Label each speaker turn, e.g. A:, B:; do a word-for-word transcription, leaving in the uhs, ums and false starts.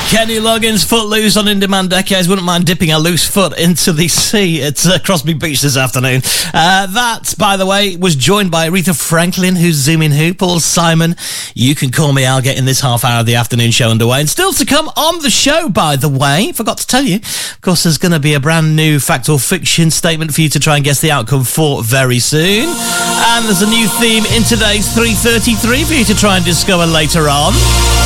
A: Kenny Loggins, Footloose on In Demand Decades. Wouldn't mind dipping a loose foot into the sea at uh, Crosby Beach this afternoon. Uh, that, by the way, was joined by Aretha Franklin, who's zooming who, Paul Simon. You Can Call Me Al, getting this half hour of the afternoon show underway. And still to come on the show, by the way, forgot to tell you, of course, there's going to be a brand new fact or fiction statement for you to try and guess the outcome for very soon. And there's a new theme in today's three thirty-three for you to try and discover later on.